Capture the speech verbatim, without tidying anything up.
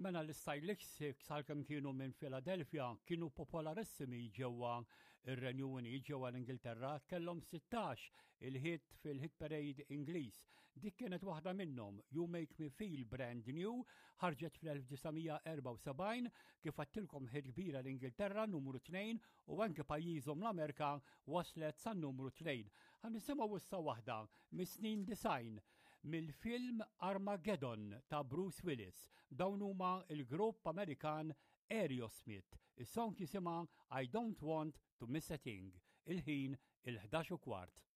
Mela l-Stylistics għalkemm kienu minn Philadelphia kienu popolarissimi ġewwa ir-Renju Unit ġewwa l-Ingilterra, kellhom sittax il-hit fil-hit parade Ingliż. Dik kienet waħda minnhom, You Make Me Feel Brand New, ħarġet fl-1974 kif għattilkom hit kbira l-Ingilterra numru tnejn u anke pajjiżhom l-Amerika waslet san numru tnejn. Ħan nisimgħu issa waħda mis-snin design mill-film Armageddon ta' Bruce Willis. Dawn huma il-grupp Amerikan Aerosmith. Is-song jisimha I Don't Want to Miss a Thing. Il-ħin il-ħdax u kwart.